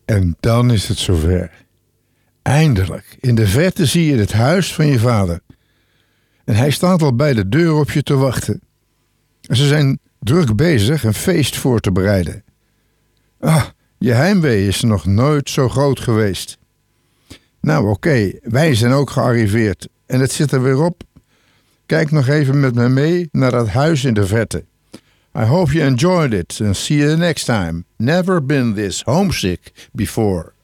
En dan is het zover. Eindelijk, in de verte zie je het huis van je vader. En hij staat al bij de deur op je te wachten. Ze zijn druk bezig een feest voor te bereiden. Je heimwee is nog nooit zo groot geweest. Nou oké, wij zijn ook gearriveerd en het zit er weer op. Kijk nog even met me mee naar dat huis in de verte. I hope you enjoyed it and see you next time. Never been this homesick before.